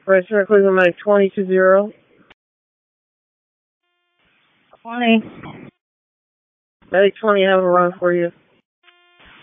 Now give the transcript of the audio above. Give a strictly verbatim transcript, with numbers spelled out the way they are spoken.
Register Cleveland Medic twenty two zero. twenty. Medic twenty, have a run for you.